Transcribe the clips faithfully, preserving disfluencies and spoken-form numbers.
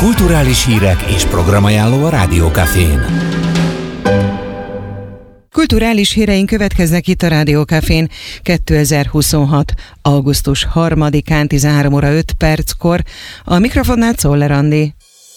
Kulturális hírek és programajánló a Rádiókafén. Kulturális híreink következnek itt a Rádiókafén. kétezer-huszonhat. augusztus harmadikán tizenhárom óra öt perckor. A mikrofonnál Czoller Andi.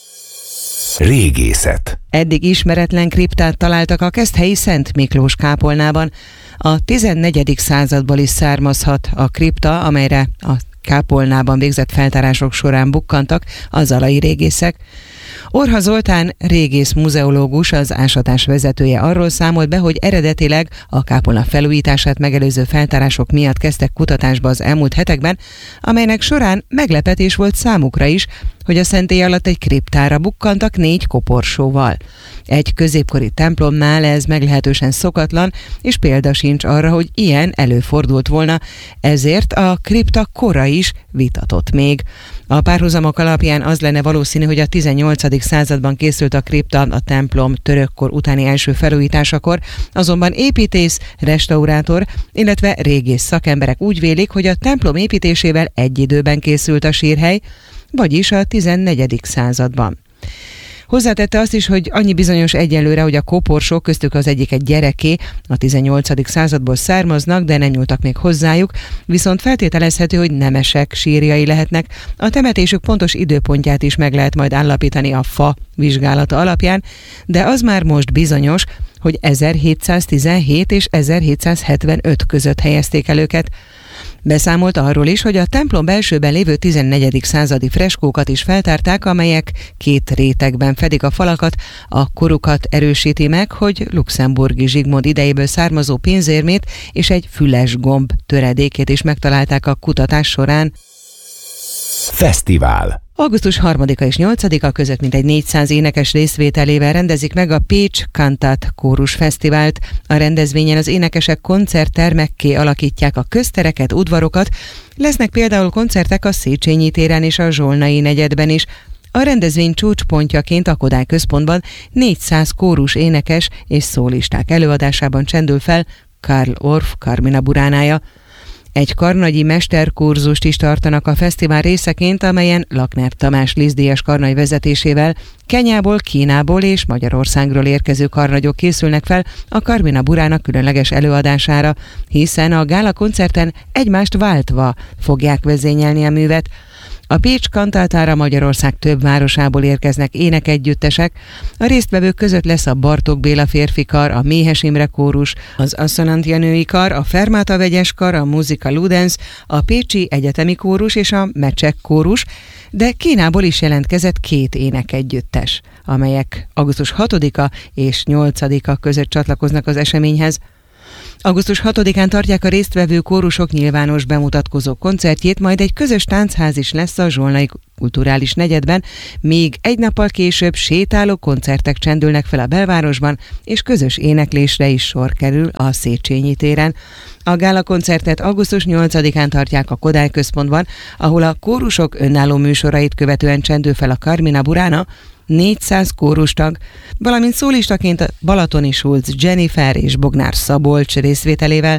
Régészet. Eddig ismeretlen kriptát találtak a keszthelyi Szent Miklós kápolnában. A tizennegyedik századból is származhat a kripta, amelyre a kápolnában végzett feltárások során bukkantak a zalai régészek. Orha Zoltán régész muzeológus, az ásatás vezetője arról számolt be, hogy eredetileg a kápolna felújítását megelőző feltárások miatt kezdtek kutatásba az elmúlt hetekben, amelynek során meglepetés volt számukra is, hogy a szentély alatt egy kriptára bukkantak négy koporsóval. Egy középkori templomnál ez meglehetősen szokatlan, és példa sincs arra, hogy ilyen előfordult volna, ezért a kripta kora is vitatott még. A párhuzamok alapján az lenne valószínű, hogy a tizennyolcadik században készült a kripta a templom törökkor utáni első felújításakor, azonban építész, restaurátor, illetve régész szakemberek úgy vélik, hogy a templom építésével egy időben készült a sírhely, vagyis a tizennegyedik században. Hozzátette azt is, hogy annyi bizonyos egyelőre, hogy a koporsók, köztük az egyik egy gyereké, a tizennyolcadik századból származnak, de nem nyúltak még hozzájuk, viszont feltételezhető, hogy nemesek sírjai lehetnek. A temetésük pontos időpontját is meg lehet majd állapítani a fa vizsgálata alapján, de az már most bizonyos, hogy ezerhétszáztizenhét és ezerhétszázhetvenöt között helyezték el őket. Beszámolt arról is, hogy a templom belsőben lévő tizennegyedik századi freskókat is feltárták, amelyek két rétegben fedik a falakat. A korukat erősíti meg, hogy luxemburgi Zsigmond idejéből származó pénzérmét és egy füles gomb töredékét is megtalálták a kutatás során. Fesztivál. augusztus harmadika és nyolcadika között mintegy négyszáz énekes részvételével rendezik meg a Pécs Cantat Kórus Fesztivált. A rendezvényen az énekesek koncerttermekké alakítják a köztereket, udvarokat. Lesznek például koncertek a Széchenyi téren és a Zsolnai negyedben is. A rendezvény csúcspontjaként a Kodály Központban négyszáz kórus énekes és szólisták előadásában csendül fel Karl Orff Carmina Buránája. Egy karnagyi mesterkurzust is tartanak a fesztivál részeként, amelyen Lakner Tamás Lizdíjas karnagy vezetésével Kenyából, Kínából és Magyarországról érkező karnagyok készülnek fel a Carmina Burána különleges előadására, hiszen a gála koncerten egymást váltva fogják vezényelni a művet. A Pécs Kantátára Magyarország több városából érkeznek énekegyüttesek. A résztvevők között lesz a Bartók Béla férfi kar, a Méhes Imre kórus, az Asszonantia női kar, a Fermata vegyes kar, a Musica Ludens, a Pécsi Egyetemi kórus és a Mecsek kórus, de Kínából is jelentkezett két énekegyüttes, amelyek augusztus hatodika és nyolcadika között csatlakoznak az eseményhez. augusztus hatodikán tartják a résztvevő kórusok nyilvános bemutatkozó koncertjét, majd egy közös táncház is lesz a Zsolnai kulturális negyedben, míg egy nappal később sétáló koncertek csendülnek fel a belvárosban, és közös éneklésre is sor kerül a Széchenyi téren. A gála koncertet augusztus nyolcadikán tartják a Kodály Központban, ahol a kórusok önálló műsorait követően csendül fel a Carmina Burána, négyszáz kórustag, valamint szólistaként a Balatoni Schulz Jennifer és Bognár Szabolcs részvételével.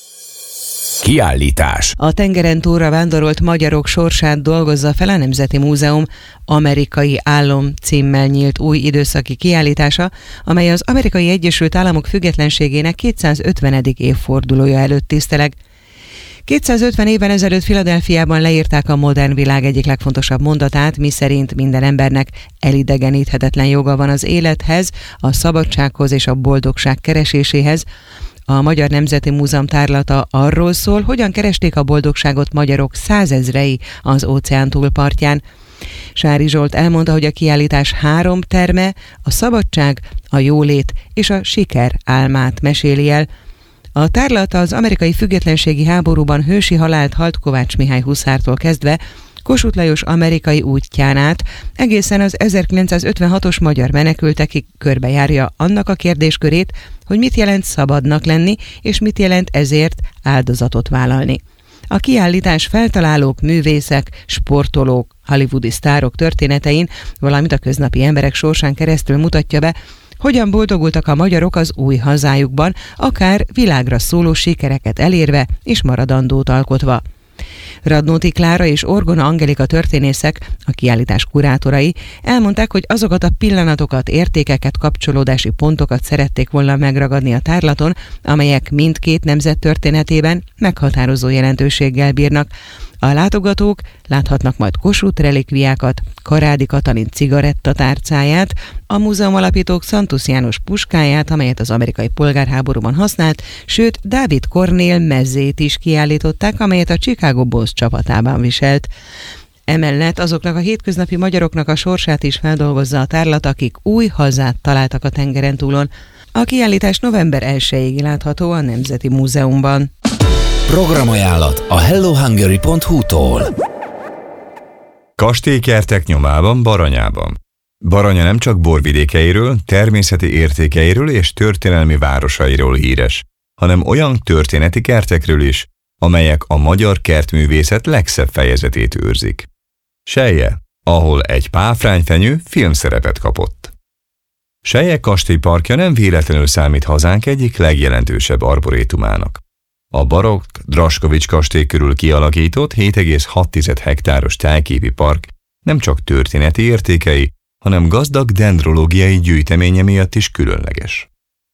Kiállítás. A tengeren túlra vándorolt magyarok sorsát dolgozza fel a Nemzeti Múzeum Amerikai Álom címmel nyílt új időszaki kiállítása, amely az Amerikai Egyesült Államok függetlenségének kétszázötvenedik évfordulója előtt tiszteleg. kétszázötven évvel ezelőtt Philadelphiában leírták a modern világ egyik legfontosabb mondatát, miszerint minden embernek elidegeníthetetlen joga van az élethez, a szabadsághoz és a boldogság kereséséhez. A Magyar Nemzeti Múzeum tárlata arról szól, hogyan keresték a boldogságot magyarok százezrei az óceán túlpartján. Sári Zsolt elmondta, hogy a kiállítás három terme, a szabadság, a jólét és a siker álmát meséli el. A tárlat az amerikai függetlenségi háborúban hősi halált halt Kovács Mihály huszártól kezdve Kossuth Lajos amerikai útján át egészen az ezerkilencszázötvenhatos magyar menekültekig körbejárja annak a kérdéskörét, hogy mit jelent szabadnak lenni, és mit jelent ezért áldozatot vállalni. A kiállítás feltalálók, művészek, sportolók, hollywoodi sztárok történetein, valamint a köznapi emberek sorsán keresztül mutatja be, hogyan boldogultak a magyarok az új hazájukban, akár világra szóló sikereket elérve és maradandót alkotva. Radnóti Klára és Orgona Angelika történészek, a kiállítás kurátorai elmondták, hogy azokat a pillanatokat, értékeket, kapcsolódási pontokat szerették volna megragadni a tárlaton, amelyek mindkét nemzet történetében meghatározó jelentőséggel bírnak. A látogatók láthatnak majd Kossuth relikviákat, Karádi Katalin cigarettatárcáját, a múzeum alapítók Szantusz János puskáját, amelyet az amerikai polgárháborúban használt, sőt Dávid Kornél mezzét is kiállították, amelyet a Chicago Bulls csapatában viselt. Emellett azoknak a hétköznapi magyaroknak a sorsát is feldolgozza a tárlat, akik új hazát találtak a tengeren túlon. A kiállítás november elsejéig látható a Nemzeti Múzeumban. Programajánlat a hello hungary pont hu-tól. Kastélykertek nyomában Baranyában. Baranya nem csak borvidékeiről, természeti értékeiről és történelmi városairól híres, hanem olyan történeti kertekről is, amelyek a magyar kertművészet legszebb fejezetét őrzik. Selye, ahol egy páfrányfenyő filmszerepet kapott. Selye kastélyparkja nem véletlenül számít hazánk egyik legjelentősebb arborétumának. A barokk Draskovics kastély körül kialakított hét egész hat hektáros tájképi park nem csak történeti értékei, hanem gazdag dendrológiai gyűjteménye miatt is különleges.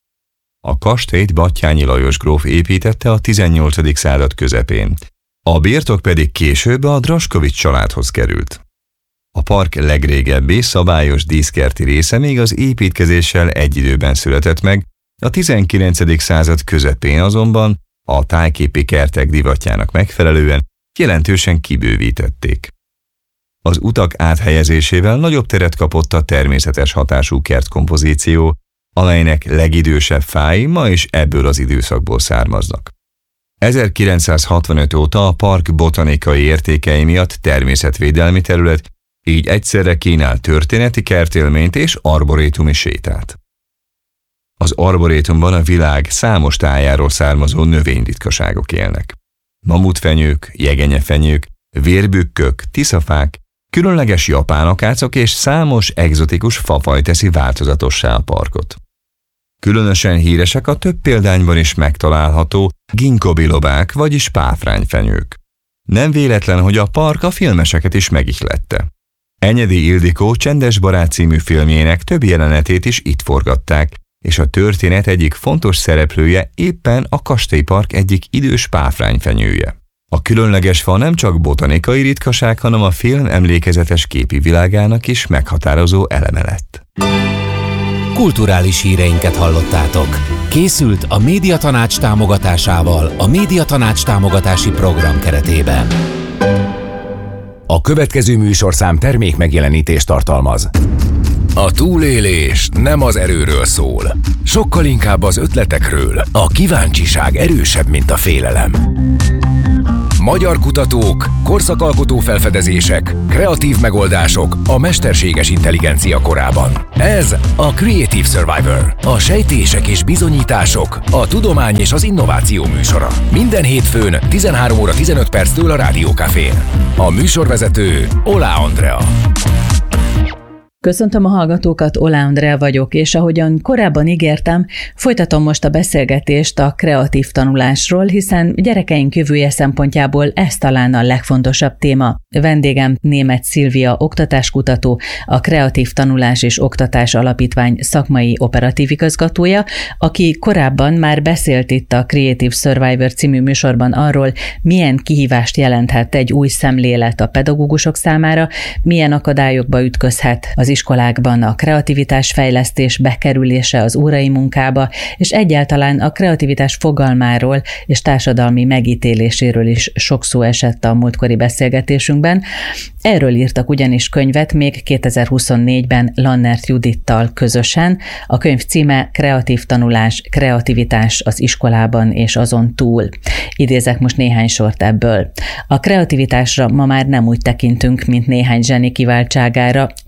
A kastélyt Batthyány Lajos gróf építette a tizennyolcadik század közepén, a birtok pedig később a Draskovics családhoz került. A park legrégebbi szabályos díszkerti része még az építkezéssel egy időben született meg, a tizenkilencedik század közepén azonban a tájképi kertek divatjának megfelelően jelentősen kibővítették. Az utak áthelyezésével nagyobb teret kapott a természetes hatású kertkompozíció, amelynek legidősebb fái ma is ebből az időszakból származnak. ezerkilencszázhatvanöt óta a park botanikai értékei miatt természetvédelmi terület, így egyszerre kínál történeti kertélményt és arborétumi sétát. Az arborétumban a világ számos tájáról származó növényritkaságok élnek. Mamutfenyők, jegenyefenyők, vérbükkök, tiszafák, különleges japán akácok és számos egzotikus fafaj teszi változatossá a parkot. Különösen híresek a több példányban is megtalálható ginkgo-bilobák, vagyis páfrányfenyők. Nem véletlen, hogy a park a filmeseket is megihlette. Enyedi Ildikó Csendes barát című filmjének több jelenetét is itt forgatták, és a történet egyik fontos szereplője éppen a kastélypark egyik idős páfrányfenyője. A különleges fa nem csak botanikai ritkaság, hanem a film emlékezetes képi világának is meghatározó eleme lett. Kulturális híreinket hallottátok. Készült a Médiatanács támogatásával a Médiatanács támogatási program keretében. A következő műsorszám termék megjelenítést tartalmaz. A túlélés nem az erőről szól, sokkal inkább az ötletekről. A kíváncsiság erősebb, mint a félelem. Magyar kutatók, korszakalkotó felfedezések, kreatív megoldások a mesterséges intelligencia korában. Ez a Creative Survivor, a sejtések és bizonyítások, a tudomány és az innováció műsora. Minden hétfőn tizenhárom óra tizenöt perctől a Rádió Cafén. A műsorvezető Oláh Andrea. Köszöntöm a hallgatókat, Oláh Andrea vagyok, és ahogyan korábban ígértem, folytatom most a beszélgetést a kreatív tanulásról, hiszen gyerekeink jövője szempontjából ez talán a legfontosabb téma. Vendégem Németh Szilvia oktatáskutató, a Kreatív Tanulás és Oktatás Alapítvány szakmai operatív igazgatója, aki korábban már beszélt itt a Creative Survivor című műsorban arról, milyen kihívást jelenthet egy új szemlélet a pedagógusok számára, milyen akadályokba ütközhet az iskolákban a kreativitás fejlesztés bekerülése az órai munkába, és egyáltalán a kreativitás fogalmáról és társadalmi megítéléséről is sok szó esett a múltkori beszélgetésünkben. Erről írtak ugyanis könyvet még kétezer-huszonnégyben Lannert Judittal közösen. A könyv címe Kreatív tanulás, kreativitás az iskolában és azon túl. Idézek most néhány sort ebből. A kreativitásra ma már nem úgy tekintünk, mint néhány zseni kiváltságára, jóval inkább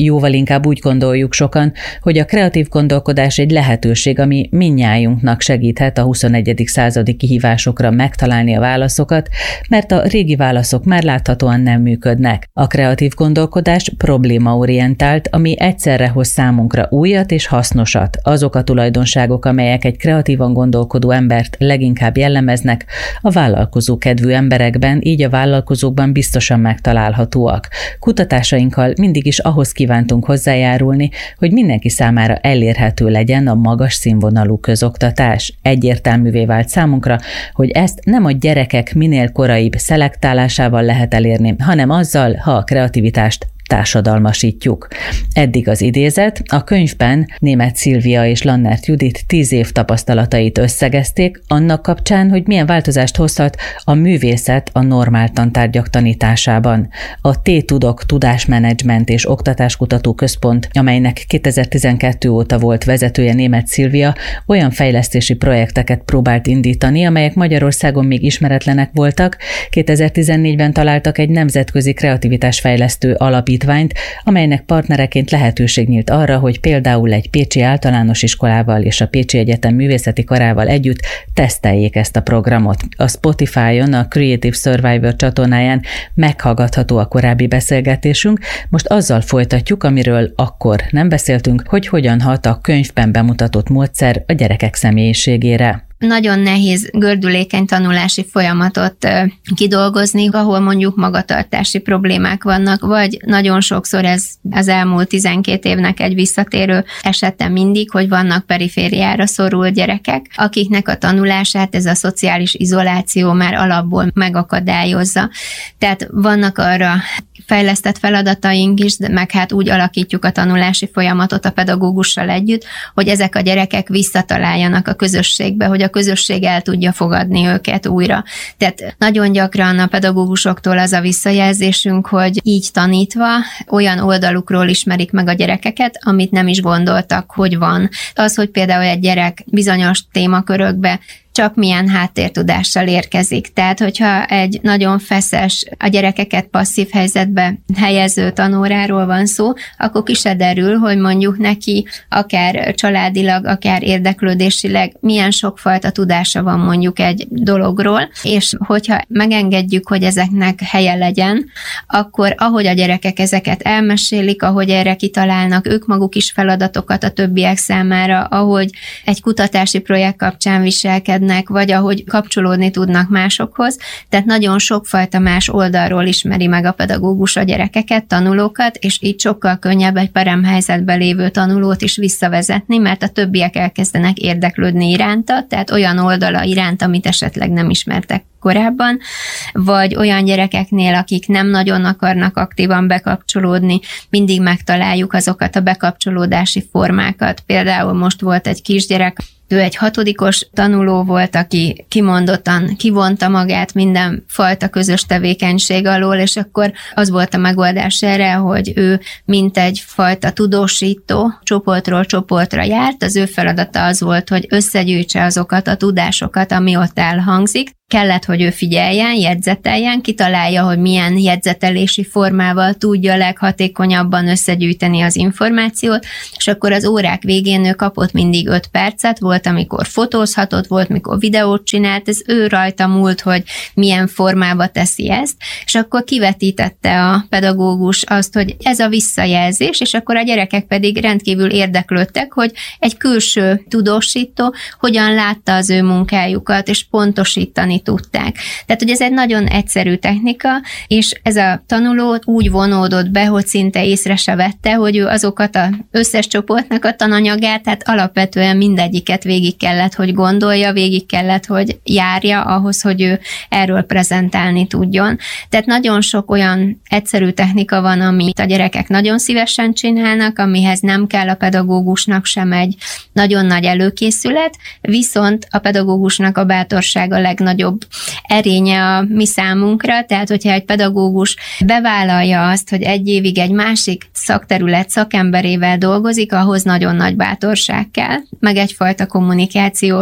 Inkább úgy gondoljuk sokan, hogy a kreatív gondolkodás egy lehetőség, ami mindnyájunknak segíthet a huszonegyedik századi kihívásokra megtalálni a válaszokat, mert a régi válaszok már láthatóan nem működnek. A kreatív gondolkodás problémaorientált, ami egyszerre hoz számunkra újat és hasznosat. Azok a tulajdonságok, amelyek egy kreatívan gondolkodó embert leginkább jellemeznek, a vállalkozó kedvű emberekben, így a vállalkozókban biztosan megtalálhatóak. Kutatásainkkal mindig is ahhoz kívántunk hozzájárulni, hogy mindenki számára elérhető legyen a magas színvonalú közoktatás. Egyértelművé vált számunkra, hogy ezt nem a gyerekek minél koraibb szelektálásával lehet elérni, hanem azzal, ha a kreativitást társadalmasítjuk. Eddig az idézet, a könyvben Németh Szilvia és Lannert Judit tíz év tapasztalatait összegezték, annak kapcsán, hogy milyen változást hozhat a művészet a normál tantárgyak tanításában. A T-Tudok Tudásmenedzsment és Oktatáskutató Központ, amelynek kétezer-tizenkettő óta volt vezetője Németh Szilvia, olyan fejlesztési projekteket próbált indítani, amelyek Magyarországon még ismeretlenek voltak. kétezer-tizennégyben találtak egy nemzetközi kreativitásfejlesztő alapítványt, amelynek partnereként lehetőség nyílt arra, hogy például egy pécsi általános iskolával és a Pécsi Egyetem művészeti karával együtt teszteljék ezt a programot. A Spotify-on, a Creative Survivor csatornáján meghallgatható a korábbi beszélgetésünk. Most azzal folytatjuk, amiről akkor nem beszéltünk, hogy hogyan hat a könyvben bemutatott módszer a gyerekek személyiségére. Nagyon nehéz gördülékeny tanulási folyamatot kidolgozni, ahol mondjuk magatartási problémák vannak, vagy nagyon sokszor ez az elmúlt tizenkét évnek egy visszatérő esete mindig, hogy vannak perifériára szorult gyerekek, akiknek a tanulását ez a szociális izoláció már alapból megakadályozza. Tehát vannak arra fejlesztett feladataink is, meg hát úgy alakítjuk a tanulási folyamatot a pedagógussal együtt, hogy ezek a gyerekek visszataláljanak a közösségbe, hogy a közösség el tudja fogadni őket újra. Tehát nagyon gyakran a pedagógusoktól az a visszajelzésünk, hogy így tanítva olyan oldalukról ismerik meg a gyerekeket, amit nem is gondoltak, hogy van. Az, hogy például egy gyerek bizonyos témakörökbe csak milyen háttértudással érkezik. Tehát, hogyha egy nagyon feszes, a gyerekeket passzív helyzetbe helyező tanóráról van szó, akkor ki se derül, hogy mondjuk neki akár családilag, akár érdeklődésileg milyen sokfajta tudása van mondjuk egy dologról, és hogyha megengedjük, hogy ezeknek helye legyen, akkor ahogy a gyerekek ezeket elmesélik, ahogy erre kitalálnak ők maguk is feladatokat a többiek számára, ahogy egy kutatási projekt kapcsán viselkednek, vagy ahogy kapcsolódni tudnak másokhoz, tehát nagyon sokfajta más oldalról ismeri meg a pedagógus a gyerekeket, tanulókat, és így sokkal könnyebb egy peremhelyzetben lévő tanulót is visszavezetni, mert a többiek elkezdenek érdeklődni iránta, tehát olyan oldala iránt, amit esetleg nem ismertek korábban, vagy olyan gyerekeknél, akik nem nagyon akarnak aktívan bekapcsolódni, mindig megtaláljuk azokat a bekapcsolódási formákat. Például most volt egy kisgyerek, ő egy hatodikos tanuló volt, aki kimondottan kivonta magát minden fajta közös tevékenység alól, és akkor az volt a megoldás erre, hogy ő mint egyfajta tudósító csoportról csoportra járt, az ő feladata az volt, hogy összegyűjtse azokat a tudásokat, ami ott elhangzik. Kellett, hogy ő figyeljen, jegyzeteljen, kitalálja, hogy milyen jegyzetelési formával tudja leghatékonyabban összegyűjteni az információt, és akkor az órák végén ő kapott mindig öt percet, volt, amikor fotózhatott, volt, mikor videót csinált, ez ő rajta múlt, hogy milyen formába teszi ezt, és akkor kivetítette a pedagógus azt, hogy ez a visszajelzés, és akkor a gyerekek pedig rendkívül érdeklődtek, hogy egy külső tudósító hogyan látta az ő munkájukat, és pontosítani tudták. Tehát, hogy ez egy nagyon egyszerű technika, és ez a tanuló úgy vonódott be, hogy szinte észre se vette, hogy ő azokat az összes csoportnak a tananyagát, tehát alapvetően mindegyiket végig kellett, hogy gondolja, végig kellett, hogy járja ahhoz, hogy ő erről prezentálni tudjon. Tehát nagyon sok olyan egyszerű technika van, amit a gyerekek nagyon szívesen csinálnak, amihez nem kell a pedagógusnak sem egy nagyon nagy előkészület, viszont a pedagógusnak a bátorsága legnagyobb erénye a mi számunkra, tehát hogyha egy pedagógus bevállalja azt, hogy egy évig egy másik szakterület szakemberével dolgozik, ahhoz nagyon nagy bátorság kell, meg egyfajta kommunikációs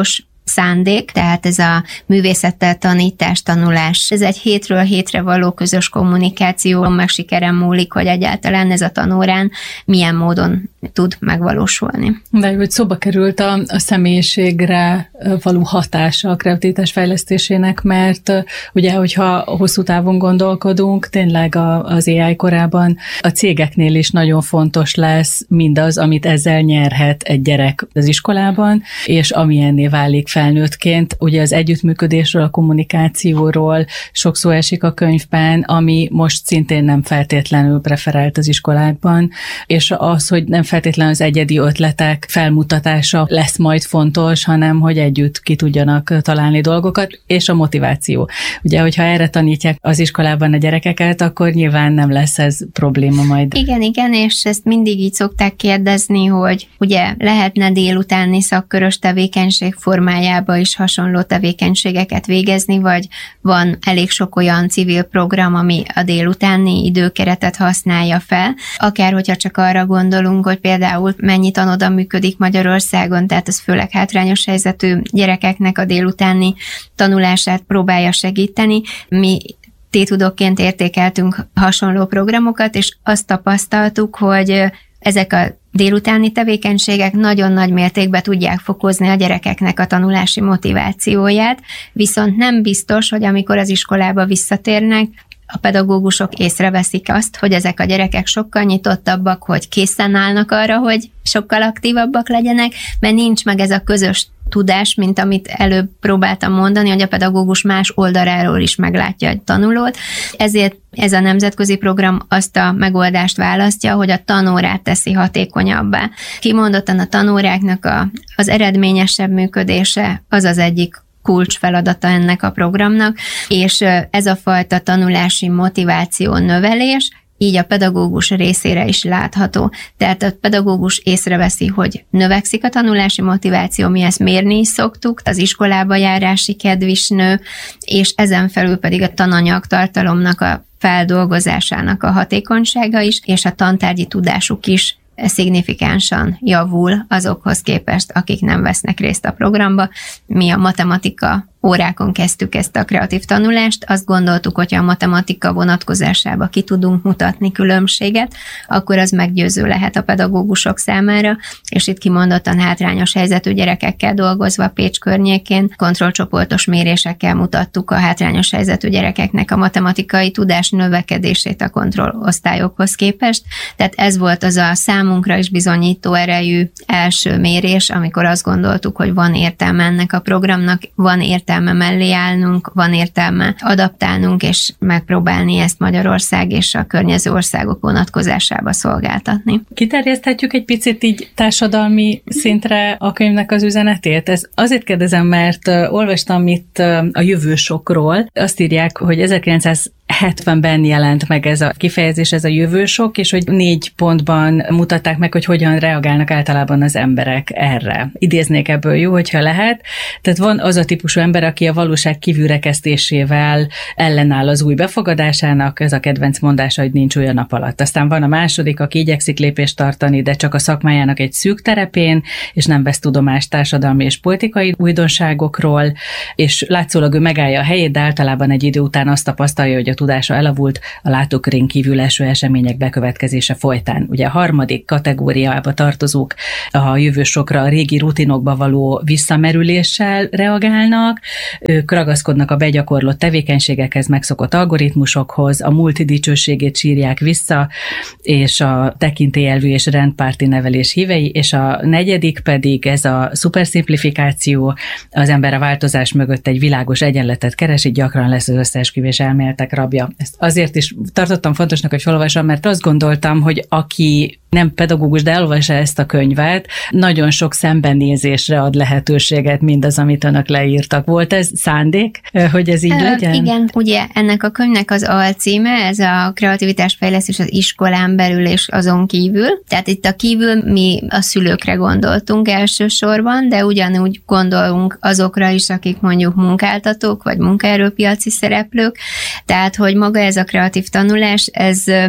szándék, tehát ez a művészettel tanítás, tanulás. Ez egy hétről hétre való közös kommunikáció, meg sikeren múlik, hogy egyáltalán ez a tanórán milyen módon tud megvalósulni. De hogy szóba került a, a személyiségre való hatása a kreativitás fejlesztésének, mert ugye, hogyha hosszú távon gondolkodunk, tényleg a, az á i korában a cégeknél is nagyon fontos lesz mindaz, amit ezzel nyerhet egy gyerek az iskolában, és amilyenné válik felnőttként. Ugye az együttműködésről, a kommunikációról sok szó esik a könyvben, ami most szintén nem feltétlenül preferált az iskolákban, és az, hogy nem feltétlenül az egyedi ötletek felmutatása lesz majd fontos, hanem hogy együtt ki tudjanak találni dolgokat, és a motiváció. Ugye, hogyha erre tanítják az iskolában a gyerekeket, akkor nyilván nem lesz ez probléma majd. Igen, igen, és ezt mindig így szokták kérdezni, hogy ugye lehetne délutáni szakkörös tevékenység formájába is hasonló tevékenységeket végezni, vagy van elég sok olyan civil program, ami a délutáni időkeretet használja fel. Akár, hogyha csak arra gondolunk, hogy például mennyi tanoda működik Magyarországon, tehát ez főleg hátrányos helyzetű gyerekeknek a délutáni tanulását próbálja segíteni. Mi tétudokként értékeltünk hasonló programokat, és azt tapasztaltuk, hogy ezek a délutáni tevékenységek nagyon nagy mértékben tudják fokozni a gyerekeknek a tanulási motivációját, viszont nem biztos, hogy amikor az iskolába visszatérnek, a pedagógusok észreveszik azt, hogy ezek a gyerekek sokkal nyitottabbak, hogy készen állnak arra, hogy sokkal aktívabbak legyenek, mert nincs meg ez a közös tudás, mint amit előbb próbáltam mondani, hogy a pedagógus más oldaláról is meglátja egy tanulót. Ezért ez a nemzetközi program azt a megoldást választja, hogy a tanórát teszi hatékonyabbá. Kimondottan a tanóráknak a, az eredményesebb működése az az egyik kulcsfeladata ennek a programnak, és ez a fajta tanulási motiváció növelés így a pedagógus részére is látható. Tehát a pedagógus észreveszi, hogy növekszik a tanulási motiváció, mi ezt mérni is szoktuk, az iskolába járási kedv is nő, és ezen felül pedig a tananyag tartalomnak a feldolgozásának a hatékonysága is, és a tantárgyi tudásuk is szignifikánsan javul azokhoz képest, akik nem vesznek részt a programba. Mi a matematika órákon kezdtük ezt a kreatív tanulást, azt gondoltuk, hogy a matematika vonatkozásába ki tudunk mutatni különbséget, akkor az meggyőző lehet a pedagógusok számára, és itt kimondottan hátrányos helyzetű gyerekekkel dolgozva Pécs környékén kontrollcsoportos mérésekkel mutattuk a hátrányos helyzetű gyerekeknek a matematikai tudás növekedését a kontrollosztályokhoz képest. Tehát ez volt az a számunkra is bizonyító erejű első mérés, amikor azt gondoltuk, hogy van értelme ennek a programnak, van értelme mellé állnunk, van értelme adaptálnunk, és megpróbálni ezt Magyarország és a környező országok vonatkozásába szolgáltatni. Kiterjeszthetjük egy picit így társadalmi szintre a könyvnek az üzenetét? Ez azért kérdezem, mert olvastam itt a jövősokról. Azt írják, hogy ezerkilencszázhetvenben jelent meg ez a kifejezés, ez a jövősok, és hogy négy pontban mutatták meg, hogy hogyan reagálnak általában az emberek erre. Idéznék ebből, jó, hogyha lehet. Tehát van az a típusú ember, aki a valóság kívülrekesztésével ellenáll az új befogadásának, ez a kedvenc mondása, hogy nincs olyan nap alatt. Aztán van a második, aki igyekszik lépést tartani, de csak a szakmájának egy szűk terepén, és nem vesz tudomást társadalmi és politikai újdonságokról, és látszólag ő megállja a helyét, de általában egy idő után azt tapasztalja, hogy a tudása elavult a látókörén kívül eső események bekövetkezése folytán. Ugye a harmadik kategóriába tartozók a jövősokra, a régi rutinokba való visszamerüléssel reagálnak, ők ragaszkodnak a begyakorlott tevékenységekhez, megszokott algoritmusokhoz, a múlt dicsőségét sírják vissza, és a tekintélyelvű és rendpárti nevelés hívei, és a negyedik pedig ez a szuperszimplifikáció, az ember a változás mögött egy világos egyenletet keresi, gyakran lesz az összeesküvés elméletek rabja. Ezt azért is tartottam fontosnak, hogy felolvasom, mert azt gondoltam, hogy aki nem pedagógus, de elolvassa ezt a könyvet, nagyon sok szembenézésre ad lehetőséget mindaz, amit önök leírtak. Volt ez szándék, hogy ez így Ö, legyen? Igen, ugye ennek a könyvnek az alcíme, ez a kreativitásfejlesztés az iskolán belül és azon kívül. Tehát itt a kívül mi a szülőkre gondoltunk elsősorban, de ugyanúgy gondolunk azokra is, akik mondjuk munkáltatók, vagy munkaerőpiaci szereplők. Tehát, hogy maga ez a kreatív tanulás, ez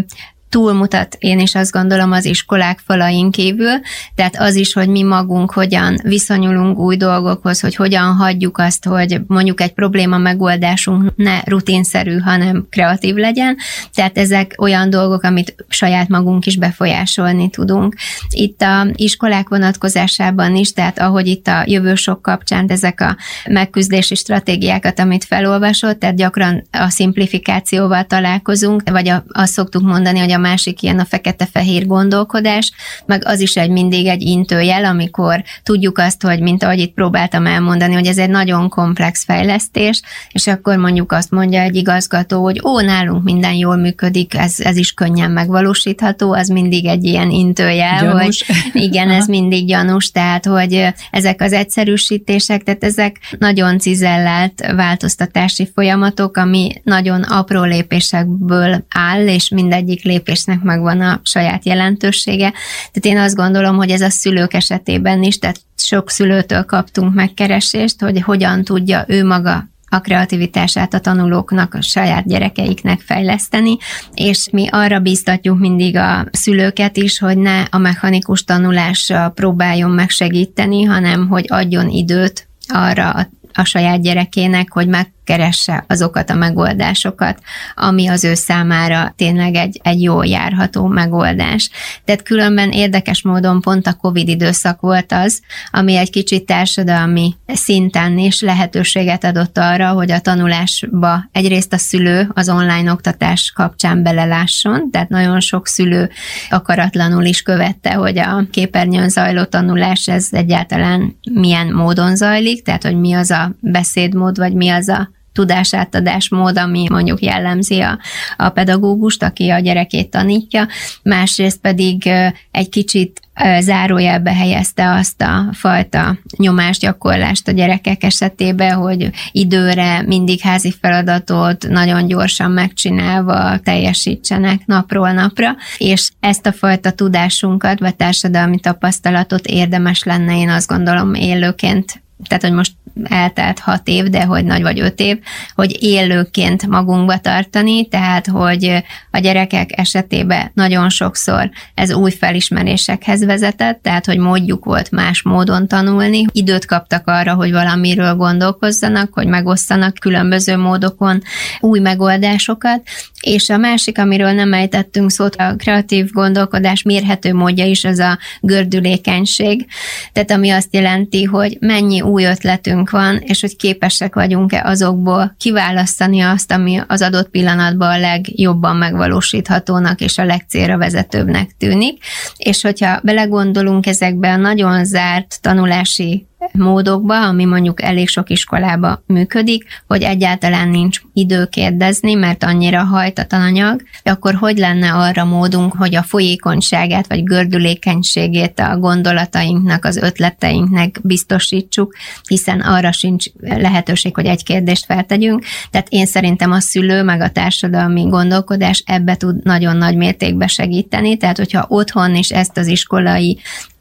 túlmutat, én is azt gondolom, az iskolák falain kívül, tehát az is, hogy mi magunk hogyan viszonyulunk új dolgokhoz, hogy hogyan hagyjuk azt, hogy mondjuk egy probléma megoldásunk ne rutinszerű, hanem kreatív legyen, tehát ezek olyan dolgok, amit saját magunk is befolyásolni tudunk. Itt a iskolák vonatkozásában is, tehát ahogy itt a jövősok kapcsán ezek a megküzdési stratégiákat, amit felolvasott, tehát gyakran a szimplifikációval találkozunk, vagy a, azt szoktuk mondani, hogy a másik ilyen a fekete-fehér gondolkodás, meg az is egy mindig egy intőjel, amikor tudjuk azt, hogy mint ahogy itt próbáltam elmondani, hogy ez egy nagyon komplex fejlesztés, és akkor mondjuk azt mondja egy igazgató, hogy ó, nálunk minden jól működik, ez, ez is könnyen megvalósítható, az mindig egy ilyen intőjel, gyanús. Hogy igen, ez mindig gyanús, tehát hogy ezek az egyszerűsítések, tehát ezek nagyon cizellált változtatási folyamatok, ami nagyon apró lépésekből áll, és mindegyik lépésnek megvan a saját jelentősége. Tehát én azt gondolom, hogy ez a szülők esetében is, tehát sok szülőtől kaptunk megkeresést, hogy hogyan tudja ő maga a kreativitását a tanulóknak, a saját gyerekeiknek fejleszteni, és mi arra bíztatjuk mindig a szülőket is, hogy ne a mechanikus tanulással próbáljon megsegíteni, hanem hogy adjon időt arra a, a saját gyerekének, hogy megkeresse azokat a megoldásokat, ami az ő számára tényleg egy, egy jól járható megoldás. Tehát különben érdekes módon pont a Covid időszak volt az, ami egy kicsit társadalmi szinten is lehetőséget adott arra, hogy a tanulásba egyrészt a szülő az online oktatás kapcsán belelásson, tehát nagyon sok szülő akaratlanul is követte, hogy a képernyőn zajló tanulás ez egyáltalán milyen módon zajlik, tehát hogy mi az a beszédmód, vagy mi az a tudásátadásmód, ami mondjuk jellemzi a, a pedagógust, aki a gyerekét tanítja, másrészt pedig egy kicsit zárójelbe helyezte azt a fajta nyomásgyakorlást a gyerekek esetében, hogy időre mindig házi feladatot nagyon gyorsan megcsinálva teljesítsenek napról napra, és ezt a fajta tudásunkat, vagy társadalmi tapasztalatot érdemes lenne, én azt gondolom élőként, tehát hogy most eltelt hat év, de hogy nagy vagy öt év, hogy élőként magunkba tartani, tehát hogy a gyerekek esetében nagyon sokszor ez új felismerésekhez vezetett, tehát hogy módjuk volt más módon tanulni, időt kaptak arra, hogy valamiről gondolkozzanak, hogy megosztanak különböző módokon új megoldásokat, és a másik, amiről nem ejtettünk szót, a kreatív gondolkodás mérhető módja is az a gördülékenység, tehát ami azt jelenti, hogy mennyi új ötletünk van, és hogy képesek vagyunk-e azokból kiválasztani azt, ami az adott pillanatban a legjobban megvalósíthatónak és a legcélra vezetőbbnek tűnik. És hogyha belegondolunk ezekbe a nagyon zárt tanulási módokba, ami mondjuk elég sok iskolába működik, hogy egyáltalán nincs idő kérdezni, mert annyira hajt a tananyag, akkor hogy lenne arra módunk, hogy a folyékonyságát vagy gördülékenységét a gondolatainknak, az ötleteinknek biztosítsuk, hiszen arra sincs lehetőség, hogy egy kérdést feltegyünk. Tehát én szerintem a szülő meg a társadalmi gondolkodás ebbe tud nagyon nagy mértékben segíteni, tehát hogyha otthon is ezt az iskolai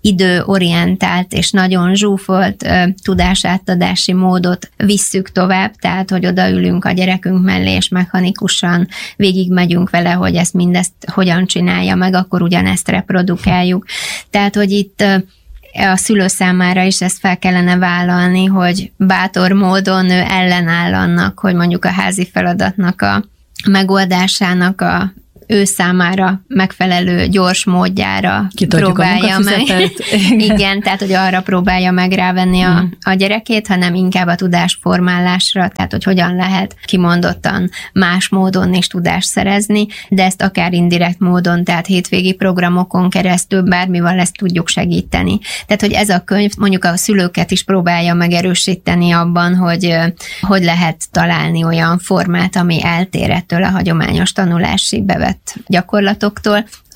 időorientált és nagyon zsúfolt ö, tudásátadási módot visszük tovább, tehát hogy odaülünk a gyerekünk mellé, és mechanikusan végigmegyünk vele, hogy ezt mindezt hogyan csinálja meg, akkor ugyanezt reprodukáljuk. Tehát, hogy itt ö, a szülő számára is ezt fel kellene vállalni, hogy bátor módon ő ellenáll annak, hogy mondjuk a házi feladatnak a megoldásának a ő számára megfelelő gyors módjára Kitadjuk próbálja a meg. Igen. Igen, tehát hogy arra próbálja meg rávenni a, a gyerekét, hanem inkább a tudásformálásra, tehát hogy hogyan lehet kimondottan más módon is tudást szerezni, de ezt akár indirekt módon, tehát hétvégi programokon keresztül bármival ezt tudjuk segíteni. Tehát, hogy ez a könyv mondjuk a szülőket is próbálja megerősíteni abban, hogy hogy lehet találni olyan formát, ami eltér ettől a hagyományos tanulási bevett gyakorlatoktól.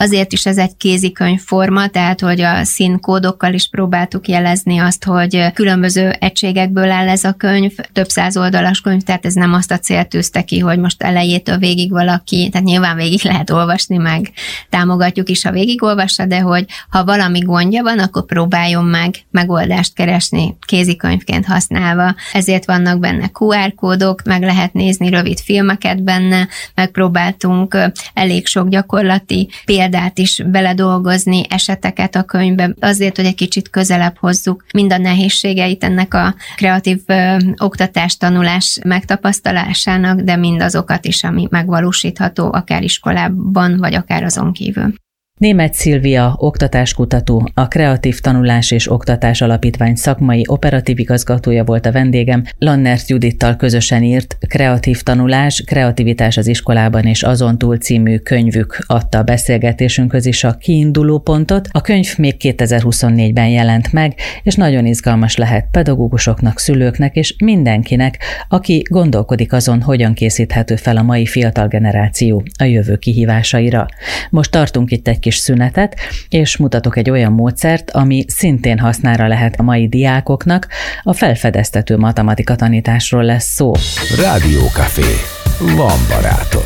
Azért is ez egy kézikönyvforma, tehát hogy a színkódokkal is próbáltuk jelezni azt, hogy különböző egységekből áll ez a könyv, több száz oldalas könyv, tehát ez nem azt a célt tűzte ki, hogy most elejétől végig valaki, tehát nyilván végig lehet olvasni, meg támogatjuk is, ha végigolvassa, de hogy ha valami gondja van, akkor próbáljon meg megoldást keresni kézikönyvként használva. Ezért vannak benne kú er kódok, meg lehet nézni rövid filmeket benne, megpróbáltunk elég sok gyakorlati példát is beledolgozni, eseteket a könyvbe, azért, hogy egy kicsit közelebb hozzuk mind a nehézségeit ennek a kreatív ö, oktatás, tanulás megtapasztalásának, de mindazokat is, ami megvalósítható akár iskolában, vagy akár azon kívül. Németh Szilvia, oktatáskutató, a Kreatív Tanulás és Oktatás Alapítvány szakmai operatív igazgatója volt a vendégem. Lannert Judittal közösen írt Kreatív Tanulás, Kreativitás az iskolában és azon túl című könyvük adta a beszélgetésünkhöz is a kiinduló pontot. A könyv még kétezer-huszonnégyben jelent meg, és nagyon izgalmas lehet pedagógusoknak, szülőknek és mindenkinek, aki gondolkodik azon, hogyan készíthető fel a mai fiatal generáció a jövő kihívásaira. Most tartunk itt egy kis szünetet, és mutatok egy olyan módszert, ami szintén hasznára lehet a mai diákoknak. A felfedeztető matematika tanításról lesz szó. Rádiókafé. Van barátod.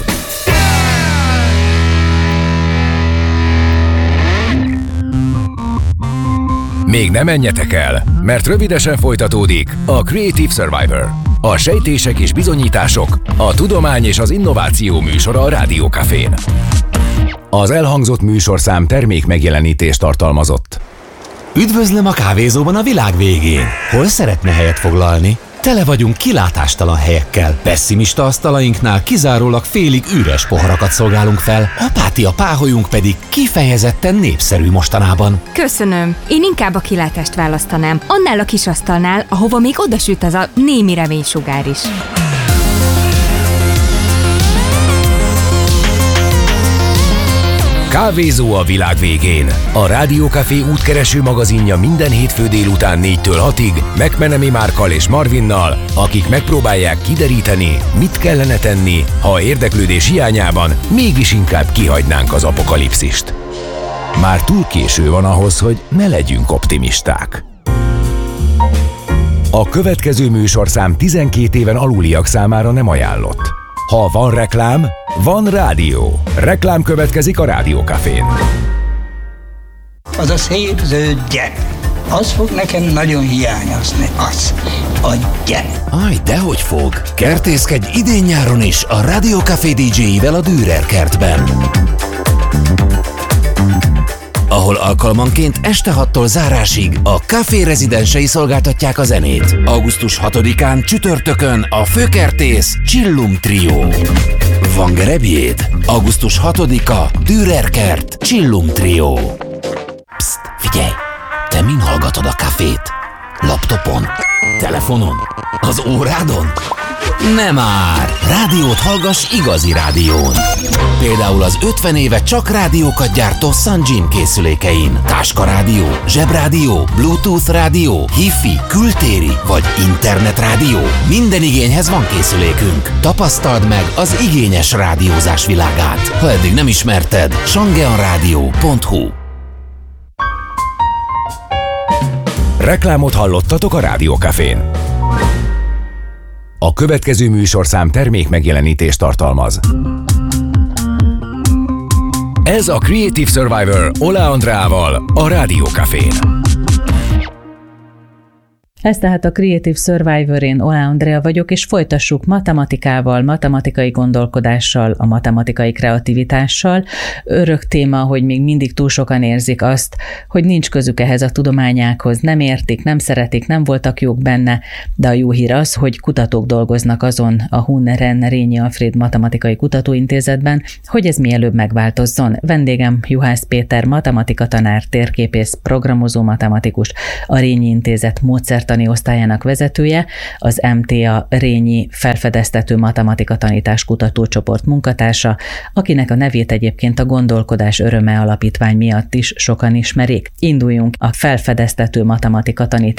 Még nem menjetek el, mert rövidesen folytatódik a Creative Survivor. A sejtések és bizonyítások, a tudomány és az innováció műsora a Rádiókafén. Az elhangzott műsorszám termék megjelenítést tartalmazott. Üdvözlöm a kávézóban a világ végén! Hol szeretne helyet foglalni? Tele vagyunk kilátástalan helyekkel. Pessimista asztalainknál kizárólag félig üres poharakat szolgálunk fel, apátia páholyunk pedig kifejezetten népszerű mostanában. Köszönöm. Én inkább a kilátást választanám. Annál a kis asztalnál, ahova még odasüt az a némi reménysugár is. Kávézó a világ végén. A Rádiókafé útkereső magazinja minden hétfő délután négytől hatig McMenemy Márkkal és Marvinnal, akik megpróbálják kideríteni, mit kellene tenni, ha érdeklődés hiányában mégis inkább kihagynánk az apokalipszist. Már túl késő van ahhoz, hogy ne legyünk optimisták. A következő műsorszám tizenkét éven aluliak számára nem ajánlott. Ha van reklám, van rádió. Reklám következik a Rádiókafén. Az a szép zöld gyere. Az fog nekem nagyon hiányozni. Az. A gyere. Aj, dehogy fog. Kertészkedj idén-nyáron is a Rádiókafé dé dzséivel a Dürer kertben, ahol alkalmanként este hattól zárásig a Café rezidensei szolgáltatják a zenét. augusztus hatodikán csütörtökön a főkertész Csillum Trio. Van gerebjéd? augusztus hatodika Dürer kert Csillum Trio. Psst, figyelj! Te min hallgatod a kafét? Laptopon? Telefonon? Az órádon? Nem már! Rádiót hallgass igazi rádión. Például az ötven éve csak rádiókat gyártó Sunjin készülékein. Táskarádió, zsebrádió, Bluetooth rádió, Hi-Fi, kültéri vagy internetrádió. Minden igényhez van készülékünk. Tapasztald meg az igényes rádiózás világát. Ha eddig nem ismerted, sangeanradio pont hu. Reklámot hallottatok a Rádiókafén. A következő műsorszám termék megjelenítést tartalmaz. Ez a Creative Survivor Ola Andrával a Rádiókafén. Ez tehát a Creative Survivor, én Ola Andrea vagyok, és folytassuk matematikával, matematikai gondolkodással, a matematikai kreativitással. Örök téma, hogy még mindig túl sokan érzik azt, hogy nincs közük ehhez a tudományákhoz, nem értik, nem szeretik, nem voltak jók benne, de a jó hír az, hogy kutatók dolgoznak azon a Hun-Ren Rényi Alfréd Matematikai Kutatóintézetben, hogy ez mielőbb megváltozzon. Vendégem Juhász Péter, matematika tanár, térképész, programozó matematikus, a Rényi Intézet módszertani osztályának vezetője, az em té á Rényi Felfedeztető Matematika Tanítás Kutatócsoport munkatársa, akinek a nevét egyébként a Gondolkodás Öröme Alapítvány miatt is sokan ismerik. Induljunk a Felfedeztető Matematika Tanítás